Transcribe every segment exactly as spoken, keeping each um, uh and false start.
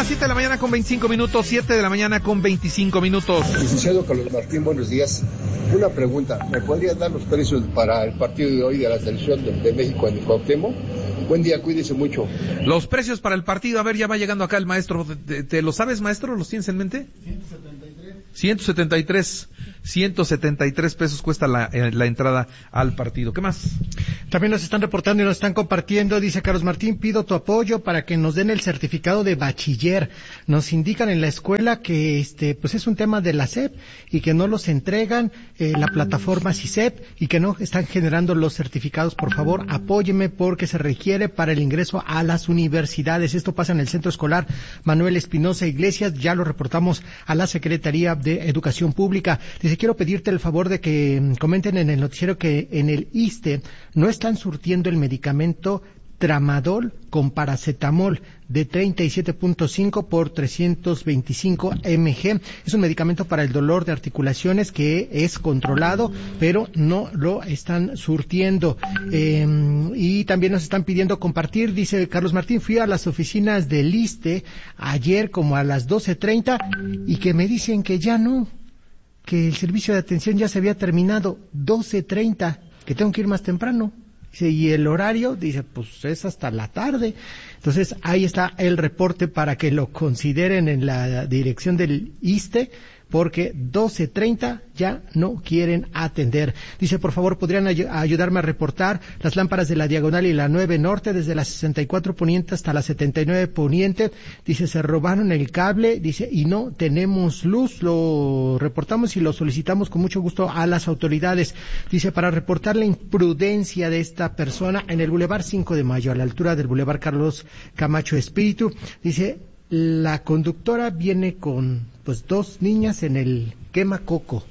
las siete de la mañana con veinticinco minutos, siete de la mañana con veinticinco minutos. Licenciado Carlos Martín, buenos días. Una pregunta, ¿me podrías dar los precios para el partido de hoy de la selección de, de México en el Cuauhtémoc? Buen día, cuídese mucho. Los precios para el partido, a ver, ya va llegando acá el maestro. ¿Te, te lo sabes, maestro? ¿Los tienes en mente? ciento setenta y tres. ciento setenta y tres. ciento setenta y tres pesos cuesta la, la entrada al partido. ¿Qué más? También nos están reportando y nos están compartiendo. Dice Carlos Martín, pido tu apoyo para que nos den el certificado de bachiller. Nos indican en la escuela que este pues es un tema de la S E P y que no los entregan eh, la plataforma C I C E P y que no están generando los certificados. Por favor, apóyeme porque se requiere para el ingreso a las universidades. Esto pasa en el Centro Escolar Manuel Espinosa Iglesias. Ya lo reportamos a la Secretaría de Educación Pública. Dice, quiero pedirte el favor de que comenten en el noticiero que en el I S S S S T E no están surtiendo el medicamento Tramadol con paracetamol de treinta y siete punto cinco por trescientos veinticinco miligramos. Es un medicamento para el dolor de articulaciones que es controlado, pero no lo están surtiendo. Eh, y también nos están pidiendo compartir, dice Carlos Martín, fui a las oficinas del I S S S T E ayer como a las doce treinta y que me dicen que ya no, que el servicio de atención ya se había terminado, doce treinta, que tengo que ir más temprano. Dice, y el horario, dice, pues es hasta la tarde. Entonces, ahí está el reporte para que lo consideren en la dirección del I S S S T E, porque doce treinta ya no quieren atender. Dice, por favor, ¿podrían ay- ayudarme a reportar las lámparas de la Diagonal y la nueve Norte, desde la sesenta y cuatro Poniente hasta la setenta y nueve Poniente? Dice, se robaron el cable, dice, y no tenemos luz. Lo reportamos y lo solicitamos con mucho gusto a las autoridades. Dice, para reportar la imprudencia de esta persona en el Boulevard cinco de Mayo, a la altura del Boulevard Carlos Camacho Espíritu. Dice, la conductora viene con pues dos niñas en el quemacoco.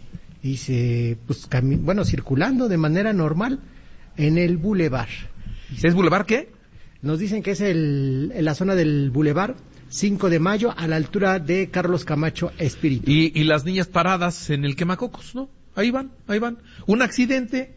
Dice, pues cami- bueno, circulando de manera normal en el bulevar. ¿Es Boulevard qué? Nos dicen que es el, en la zona del Boulevard cinco de Mayo, a la altura de Carlos Camacho Espíritu. Y, y las niñas paradas en el quemacocos, ¿no? Ahí van, ahí van. Un accidente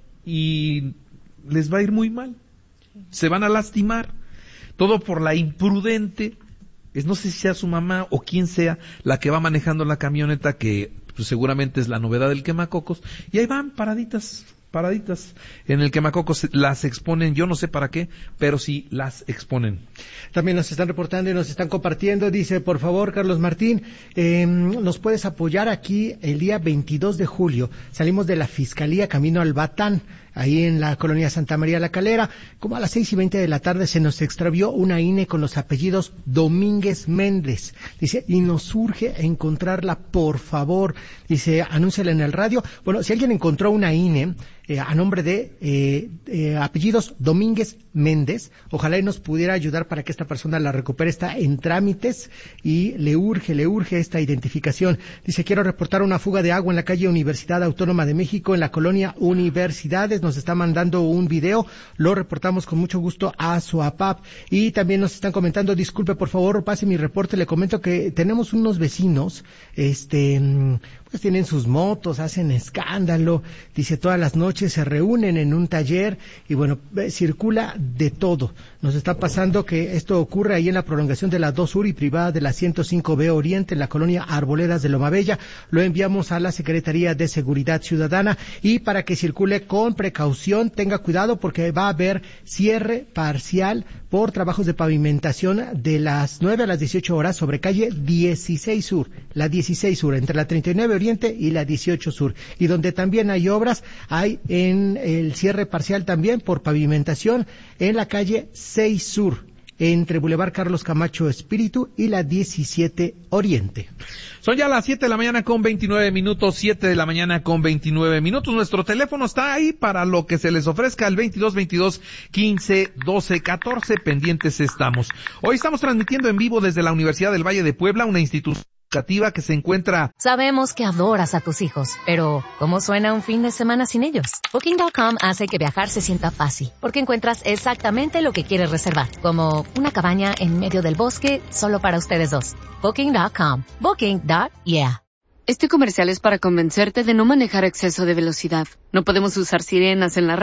y les va a ir muy mal. Se van a lastimar. Todo por la imprudente, es no sé si sea su mamá o quien sea la que va manejando la camioneta, que pues, seguramente es la novedad del quemacocos, y ahí van paraditas, paraditas en el quemacocos, las exponen, yo no sé para qué, pero sí las exponen. También nos están reportando y nos están compartiendo. Dice, por favor, Carlos Martín, eh, nos puedes apoyar aquí el día veintidós de julio. Salimos de la Fiscalía camino al Batán, ahí en la colonia Santa María La Calera. Como a las seis y veinte de la tarde se nos extravió una I N E con los apellidos Domínguez Méndez. Dice, y nos urge encontrarla, por favor. Dice, anúnciala en el radio. Bueno, si alguien encontró una I N E eh, a nombre de eh, eh, apellidos Domínguez Méndez, ojalá y nos pudiera ayudar para que esta persona la recupere. Está en trámites y le urge, le urge esta identificación. Dice, quiero reportar una fuga de agua en la calle Universidad Autónoma de México, en la colonia Universidades. Nos está mandando un video, lo reportamos con mucho gusto a su A P A P. Y también nos están comentando, disculpe, por favor, pase mi reporte. Le comento que tenemos unos vecinos, este, pues tienen sus motos, hacen escándalo. Dice, todas las noches se reúnen en un taller y bueno, circula de todo. Nos está pasando que esto ocurre ahí en la prolongación de la dos Sur y privada de la ciento cinco B Oriente, en la colonia Arboledas de Loma Bella. Lo enviamos a la Secretaría de Seguridad Ciudadana y para que circule con precaución, tenga cuidado porque va a haber cierre parcial por trabajos de pavimentación de las nueve a las dieciocho horas sobre calle dieciséis Sur, la dieciséis Sur, entre la treinta y nueve Oriente y la dieciocho Sur. Y donde también hay obras, hay en el cierre parcial también por pavimentación en la calle seis Sur, entre Boulevard Carlos Camacho Espíritu y la diecisiete Oriente. Son ya las siete de la mañana con veintinueve minutos, siete de la mañana con veintinueve minutos. Nuestro teléfono está ahí para lo que se les ofrezca, el veintidós veintidós quince doce catorce. Pendientes estamos. Hoy estamos transmitiendo en vivo desde la Universidad del Valle de Puebla, una institución educativa que se encuentra... Sabemos que adoras a tus hijos, pero ¿cómo suena un fin de semana sin ellos? Booking punto com hace que viajar se sienta fácil, porque encuentras exactamente lo que quieres reservar, como una cabaña en medio del bosque solo para ustedes dos. Booking punto com. Booking. Yeah. Este comercial es para convencerte de no manejar a exceso de velocidad. No podemos usar sirenas en la radio.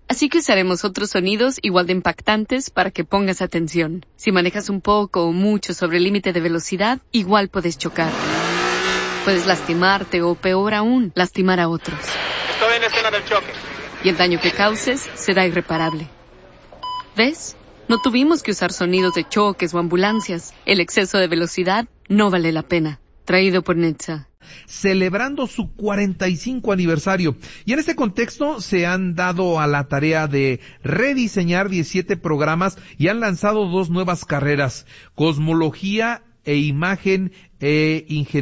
Así que usaremos otros sonidos igual de impactantes para que pongas atención. Si manejas un poco o mucho sobre el límite de velocidad, igual puedes chocar. Puedes lastimarte o, peor aún, lastimar a otros. Estoy en la escena del choque. Y el daño que causes será irreparable. ¿Ves? No tuvimos que usar sonidos de choques o ambulancias. El exceso de velocidad no vale la pena. Traído por Netza. Celebrando su cuarenta y cinco aniversario. Y en este contexto se han dado a la tarea de rediseñar diecisiete programas y han lanzado dos nuevas carreras: Cosmología e Imagen e Ingeniería